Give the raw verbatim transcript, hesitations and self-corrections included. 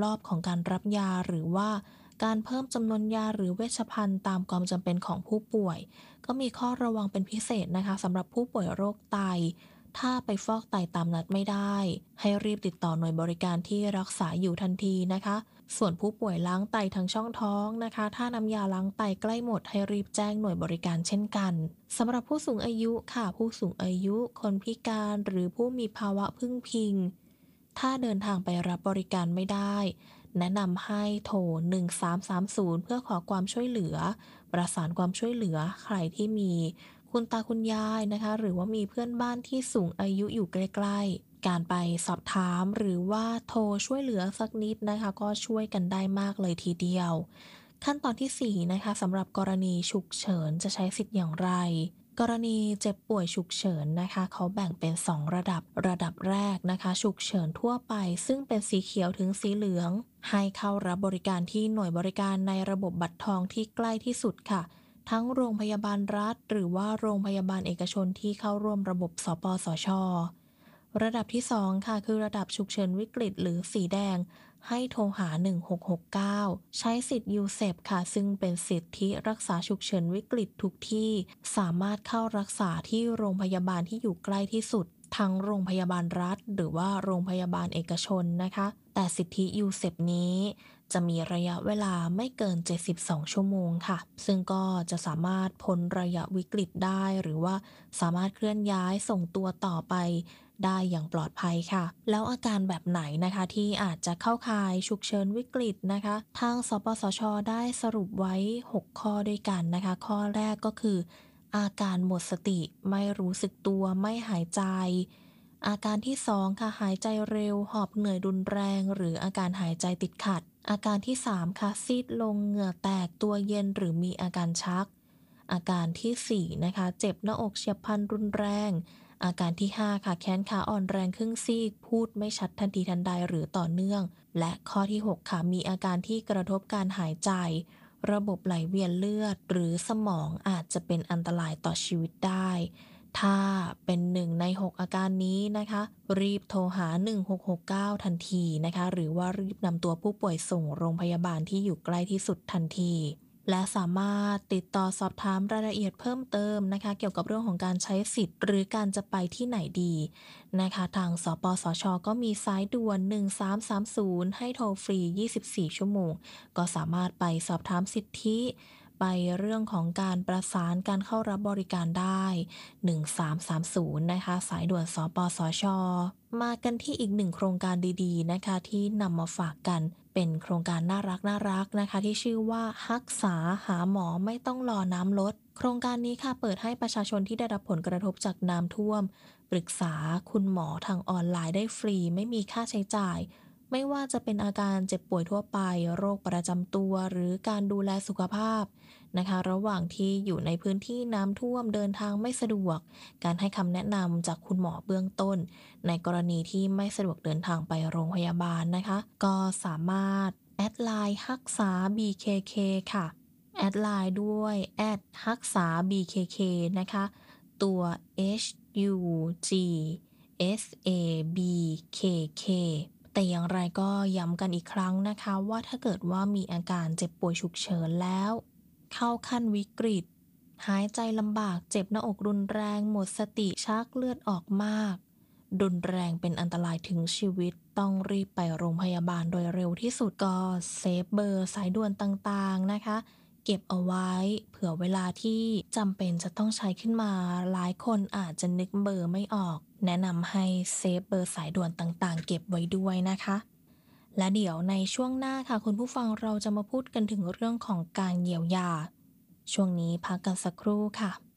รอบของการรับยาหรือว่าการเพิ่มจำนวนยาหรือเวชภัณฑ์ตามความจำเป็นของผู้ป่วยก็มีข้อระวังเป็นพิเศษนะคะสำหรับผู้ป่วยโรคไตถ้าไปฟอกไตตามนัดไม่ได้ให้รีบติดต่อหน่วยบริการที่รักษาอยู่ทันทีนะคะส่วนผู้ป่วยล้างไตทางช่องท้องนะคะถ้าน้ำยาล้างไตใกล้หมดให้รีบแจ้งหน่วยบริการเช่นกันสำหรับผู้สูงอายุค่ะผู้สูงอายุคนพิการหรือผู้มีภาวะพึ่งพิงถ้าเดินทางไปรับบริการไม่ได้แนะนำให้โทรหนึ่งสามสามศูนย์เพื่อขอความช่วยเหลือประสานความช่วยเหลือใครที่มีคุณตาคุณยายนะคะหรือว่ามีเพื่อนบ้านที่สูงอายุอยู่ใกล้ๆการไปสอบถามหรือว่าโทรช่วยเหลือสักนิดนะคะก็ช่วยกันได้มากเลยทีเดียวขั้นตอนที่สี่นะคะสำหรับกรณีฉุกเฉินจะใช้สิทธิ์อย่างไรกรณีเจ็บป่วยฉุกเฉินนะคะเขาแบ่งเป็นสองระดับระดับแรกนะคะฉุกเฉินทั่วไปซึ่งเป็นสีเขียวถึงสีเหลืองให้เข้ารับบริการที่หน่วยบริการในระบบบัตรทองที่ใกล้ที่สุดค่ะทั้งโรงพยาบาลรัฐหรือว่าโรงพยาบาลเอกชนที่เข้าร่วมระบบสปสช.ระดับที่สองค่ะคือระดับฉุกเฉินวิกฤตหรือสีแดงให้โทรหาหนึ่งหกหกเก้าใช้สิทธิ์ยูเซปค่ะซึ่งเป็นสิทธิรักษาฉุกเฉินวิกฤตทุกที่สามารถเข้ารักษาที่โรงพยาบาลที่อยู่ใกล้ที่สุดทั้งโรงพยาบาลรัฐหรือว่าโรงพยาบาลเอกชนนะคะแต่สิทธิยูเซปนี้จะมีระยะเวลาไม่เกินเจ็ดสิบสองชั่วโมงค่ะซึ่งก็จะสามารถพ้นระยะวิกฤตได้หรือว่าสามารถเคลื่อนย้ายส่งตัวต่อไปได้อย่างปลอดภัยค่ะแล้วอาการแบบไหนนะคะที่อาจจะเข้าข่ายฉุกเฉินวิกฤตนะคะทางสปสช.ได้สรุปไว้หกข้อด้วยกันนะคะข้อแรกก็คืออาการหมดสติไม่รู้สึกตัวไม่หายใจอาการที่สองค่ะหายใจเร็วหอบเหนื่อยรุนแรงหรืออาการหายใจติดขัดอาการที่สามค่ะซีดลงเหงื่อแตกตัวเย็นหรือมีอาการชักอาการที่สี่นะคะเจ็บหน้าอกเฉียบพลันรุนแรงอาการที่ห้าค่ะแขนขาอ่อนแรงครึ่งซีกพูดไม่ชัดทันทีทันใดหรือต่อเนื่องและข้อที่หกค่ะมีอาการที่กระทบการหายใจระบบไหลเวียนเลือดหรือสมองอาจจะเป็นอันตรายต่อชีวิตได้ถ้าเป็นหนึ่งในหกอาการนี้นะคะรีบโทรหาหนึ่งหกหกเก้าทันทีนะคะหรือว่ารีบนำตัวผู้ป่วยส่งโรงพยาบาลที่อยู่ใกล้ที่สุดทันทีและสามารถติดต่อสอบถามรายละเอียดเพิ่มเติมนะคะเกี่ยวกับเรื่องของการใช้สิทธิ์หรือการจะไปที่ไหนดีนะคะทางสปสช.ก็มีสายด่วนหนึ่งสามสามศูนย์ให้โทรฟรียี่สิบสี่ชั่วโมงก็สามารถไปสอบถามสิทธิไปเรื่องของการประสานการเข้ารับบริการได้หนึ่งสามสามศูนย์นะคะสายด่วนสปสช.มากันที่อีกหนึ่งโครงการดีๆนะคะที่นำมาฝากกันเป็นโครงการน่ารักน่ารักนะคะที่ชื่อว่ารักษาหาหมอไม่ต้องรอน้ำลดโครงการนี้ค่ะเปิดให้ประชาชนที่ได้รับผลกระทบจากน้ำท่วมปรึกษาคุณหมอทางออนไลน์ได้ฟรีไม่มีค่าใช้จ่ายไม่ว่าจะเป็นอาการเจ็บป่วยทั่วไปโรคประจำตัวหรือการดูแลสุขภาพนะคะระหว่างที่อยู่ในพื้นที่น้ำท่วมเดินทางไม่สะดวกการให้คำแนะนำจากคุณหมอเบื้องต้นในกรณีที่ไม่สะดวกเดินทางไปโรงพยาบาลนะคะก็สามารถแอดไลน์รักษา บี เค เค ค่ะแอดไลน์ด้วยแอดรักษา บี เค เค นะคะตัว H U G S A B K K แต่อย่างไรก็ย้ำกันอีกครั้งนะคะว่าถ้าเกิดว่ามีอาการเจ็บป่วยฉุกเฉินแล้วเข้าขั้นวิกฤตหายใจลำบากเจ็บหน้าอกรุนแรงหมดสติชักเลือดออกมากรุนแรงเป็นอันตรายถึงชีวิตต้องรีบไปโรงพยาบาลโดยเร็วที่สุดก็เซฟเบอร์สายด่วนต่างๆนะคะเก็บเอาไว้เผื่อเวลาที่จำเป็นจะต้องใช้ขึ้นมาหลายคนอาจจะนึกเบอร์ไม่ออกแนะนำให้เซฟเบอร์สายด่วนต่างๆเก็บไว้ด้วยนะคะและเดี๋ยวในช่วงหน้าค่ะคุณผู้ฟังเราจะมาพูดกันถึงเรื่องของการเยียวยาช่วงนี้พักกันสักครู่ค่ะ